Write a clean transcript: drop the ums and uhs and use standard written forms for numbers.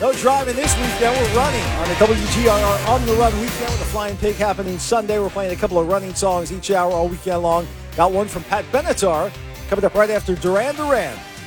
No driving this weekend. We're running on the WGRR On the Run weekend with the Flying Pig happening Sunday. We're playing a couple of running songs each hour all weekend long. Got one from Pat Benatar coming up right after Duran Duran.